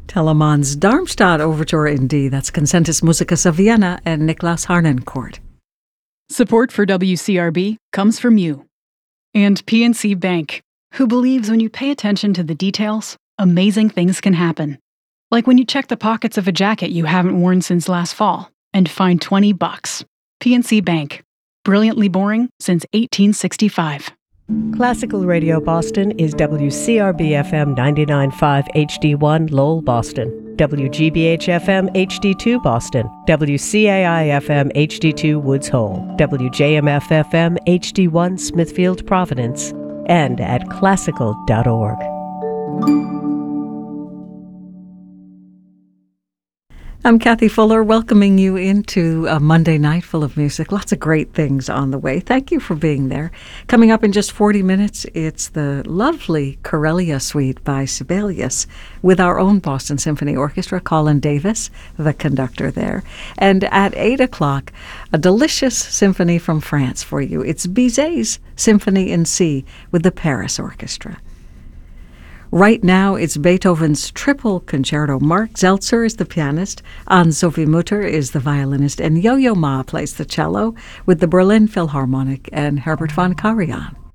Telemann's Darmstadt Overture in D. That's Concentus Musicus of Vienna and Niklas Harnoncourt. Support for WCRB comes from you. And PNC Bank, who believes when you pay attention to the details, amazing things can happen. Like when you check the pockets of a jacket you haven't worn since last fall and find $20. PNC Bank. Brilliantly boring since 1865. Classical Radio Boston is WCRB-FM 99.5 HD1 Lowell, Boston, WGBH-FM HD2 Boston, WCAI-FM HD2 Woods Hole, WJMF-FM HD1 Smithfield, Providence, and at classical.org. I'm Kathy Fuller, welcoming you into a Monday night full of music. Lots of great things on the way. Thank you for being there. Coming up in just 40 minutes, it's the lovely Corellia Suite by Sibelius with our own Boston Symphony Orchestra, Colin Davis, the conductor there. And at 8 o'clock, a delicious symphony from France for you. It's Bizet's Symphony in C with the Paris Orchestra. Right now, it's Beethoven's Triple Concerto. Mark Zeltzer is the pianist, Anne-Sophie Mutter is the violinist, and Yo-Yo Ma plays the cello with the Berlin Philharmonic and Herbert von Karajan.